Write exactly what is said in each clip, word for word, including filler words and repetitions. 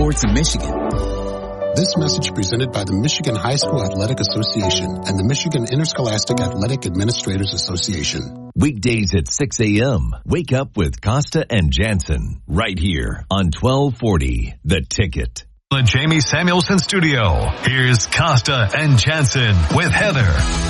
sports in Michigan. This message presented by the Michigan High School Athletic Association and the Michigan Interscholastic Athletic Administrators Association. Weekdays at six a.m. Wake up with Costa and Jansen right here on twelve forty The Ticket. The Jamie Samuelson Studio. Here's Costa and Jansen with Heather.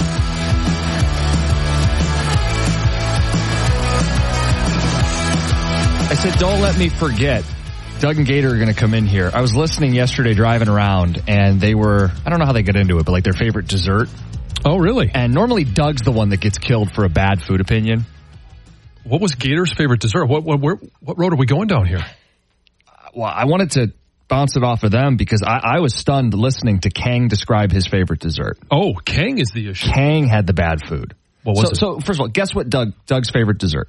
I said, don't let me forget. Doug and Gator are going to come in here. I was listening yesterday driving around, and they were, I don't know how they get into it, but like their favorite dessert. Oh, really? And normally Doug's the one that gets killed for a bad food opinion. What was Gator's favorite dessert? What what where, what road are we going down here? Uh, well, I wanted to bounce it off of them because I, I was stunned listening to Kang describe his favorite dessert. Oh, Kang is the issue. Kang had the bad food. What was so, it? So, first of all, guess what Doug Doug's favorite dessert?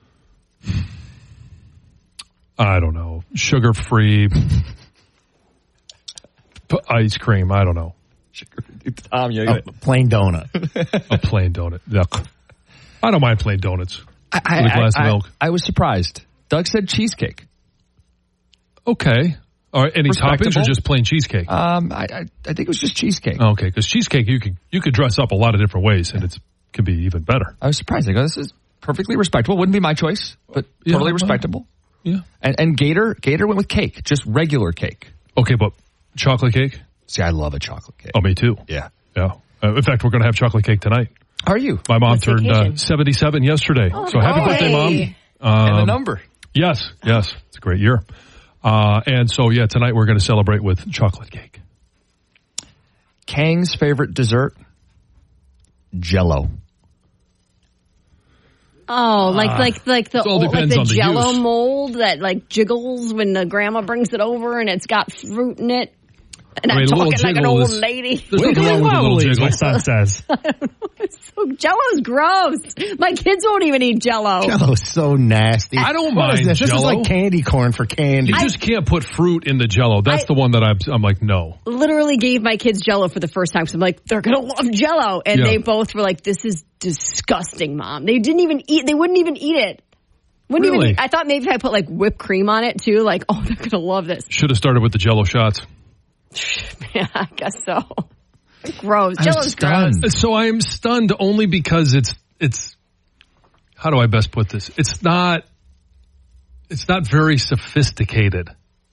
I don't know. Sugar-free ice cream. I don't know. Tom, yeah, a plain donut. A plain donut. Yuck. I don't mind plain donuts. I, I, with a glass I, of milk. I, I was surprised. Doug said cheesecake. Okay. All right. Any toppings or just plain cheesecake? Um, I, I, I think it was just cheesecake. Okay, because cheesecake you could you could dress up a lot of different ways, and it can be even better. I was surprised. I go, this is perfectly respectable. Wouldn't be my choice, but Yeah, totally well, respectable. Yeah. And, and Gator, Gator went with cake, just regular cake. Okay, but chocolate cake? See, I love a chocolate cake. Oh, me too. Yeah. Yeah. Uh, in fact, we're going to have chocolate cake tonight. How are you? My mom What's turned uh, seventy-seven yesterday. Oh, so happy boy. birthday, Mom. Um, And the number. Yes, yes. It's a great year. Uh, and so, yeah, tonight we're going to celebrate with chocolate cake. Kang's favorite dessert? Jell-O. Oh, like like like the it all old, like depends the on the Jello use. mold that like jiggles when the grandma brings it over and it's got fruit in it. And I mean, I'm a little talking like an jiggle old is- lady. There's nothing wrong with a little jiggle. My son says. So Jello's gross. My kids won't even eat Jello. Jello's so nasty. I don't What mind is this? This is Jell-O. like candy corn for candy. You just can't put fruit in the Jell-O. That's I- the one that I'm, I'm like, no. Literally gave my kids Jello for the first time because I'm like, they're gonna love Jello, and Yeah. they both were like, "This is disgusting, Mom." They didn't even eat. They wouldn't even eat it. Wouldn't Really? even. Eat. I thought maybe if I put like whipped cream on it too, like, oh, they're gonna love this. Should have started with the Jell-O shots. Yeah, I guess so. Gross. I was Jello's gross. stunned. So I'm stunned only because it's it's how do I best put this? It's not it's not very sophisticated.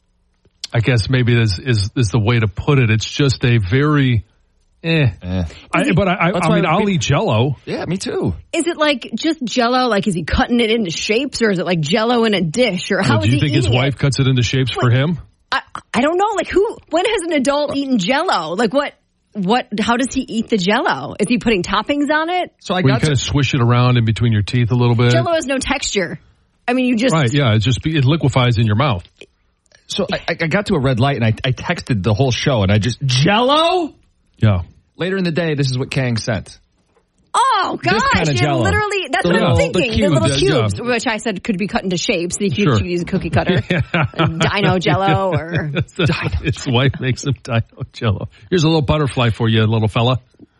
I guess maybe is is is the way to put it. It's just a very eh. Eh. I, but I, I, That's I why mean, I'll we- eat Jell-O. Yeah, me too. Is it like just Jello? Like, is he cutting it into shapes, or is it like Jello in a dish, or how do is you he think his eating wife it? cuts it into shapes for him? I, I don't know. Like, who? When has an adult eaten Jello? Like, what? What? How does he eat the Jello? Is he putting toppings on it? So I Where you got kind to, of swish it around in between your teeth a little bit. Jello has no texture. I mean, you just Right, yeah, it just it liquefies in your mouth. so I, I got to a red light and I, I texted the whole show and I just Jell-O. Yeah. Later in the day, this is what Kang sent. Oh gosh! kinda It Jello. literally, that's The what I'm little- thinking. the The, cube, little yeah, yeah. cubes, which I said could be cut into shapes. So you could Sure. use a cookie cutter, Dino Jello, or His wife makes him Dino Jello. Here's a little butterfly for you, little fella.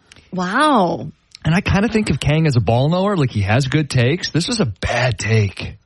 wow. And I kind of think of Kang as a ball knower, like he has good takes. This was a bad take.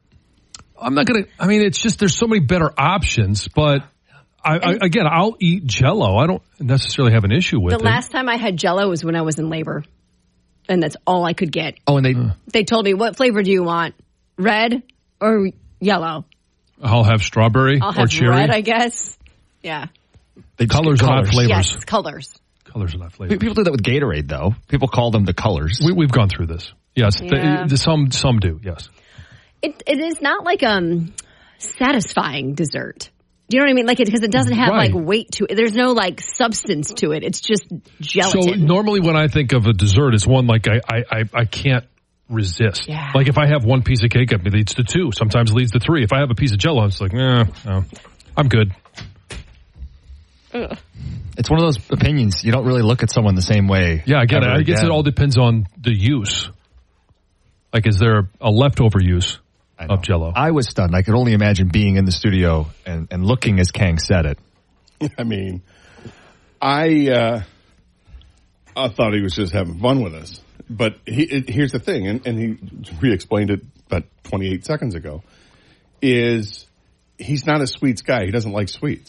I'm not gonna. I mean, it's just there's so many better options, but I, I again, I'll eat Jell-O. I don't necessarily have an issue with The it. last time I had Jello was when I was in labor, and that's all I could get. Oh, and they They told me, "What flavor do you want? Red or yellow?" I'll have strawberry I'll or have cherry. red, I guess. Yeah, they just Colors get are not colors. flavors. yes, colors. Colors are not flavors. People do that with Gatorade, though. People call them the colors. We, we've gone through this. Yes, the- Yeah. the- some some do. Yes. It it is not like um satisfying dessert. Do you know what I mean? Like it because it doesn't have Right. like weight to it. There's no like substance to it. It's just So gelatin. normally when I think of a dessert, it's one like I I, I, I can't resist. Yeah. Like if I have one piece of cake, it leads to two. Sometimes it leads to three. If I have a piece of Jell-O, it's like, eh, no, I'm good. Ugh. It's one of those opinions. You don't really look at someone the same way. Yeah, again, ever I guess again. it all depends on the use. Like, is there a leftover use I know. of Jell-O? I was stunned. I could only imagine being in the studio and, and looking as Kang said it. I mean, I uh, I thought he was just having fun with us. But he, it, here's the thing, and, and he re-explained it about twenty-eight seconds ago, is he's not a sweets guy. He doesn't like sweets.